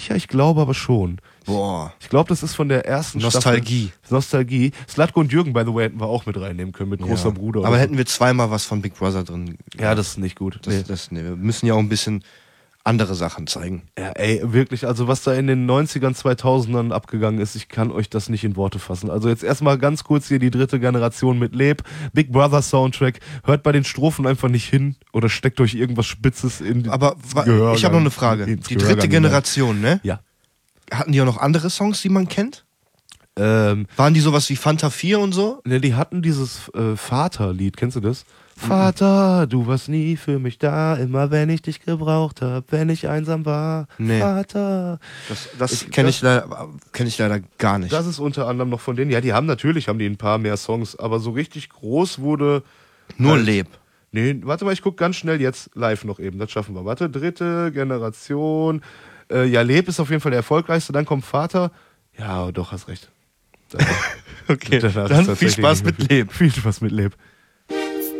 sicher, ich glaube aber schon. Boah. Ich glaube, das ist von der ersten Nostalgie. Staffel. Nostalgie. Slatko und Jürgen, by the way, hätten wir auch mit reinnehmen können, mit großer Bruder. Aber hätten wir zweimal was von Big Brother drin. Ja, das ist nicht gut. Wir müssen ja auch ein bisschen andere Sachen zeigen. Ja, ey, wirklich, also was da in den 90ern, 2000ern abgegangen ist, ich kann euch das nicht in Worte fassen. Also jetzt erstmal ganz kurz hier die dritte Generation mit Leb, Big Brother Soundtrack, hört bei den Strophen einfach nicht hin oder steckt euch irgendwas Spitzes in Aber Gehörgang. ich habe noch eine Frage. Die dritte Generation, ne? Ja. Hatten die auch noch andere Songs, die man kennt? Waren die sowas wie Fanta 4 und so? Ne, die hatten dieses Vater-Lied, kennst du das? Vater, du warst nie für mich da, immer wenn ich dich gebraucht hab, wenn ich einsam war. Nee. Vater. Das kenne ich leider gar nicht. Das ist unter anderem noch von denen. Ja, die haben ein paar mehr Songs, aber so richtig groß wurde... Nur halt, Leb. Nee, warte mal, ich guck ganz schnell jetzt live noch eben, das schaffen wir. Warte, dritte Generation. Ja, Leb ist auf jeden Fall der erfolgreichste, dann kommt Vater. Ja, doch, hast recht. Okay, dann viel Spaß mit Leb. Viel Spaß mit Leb.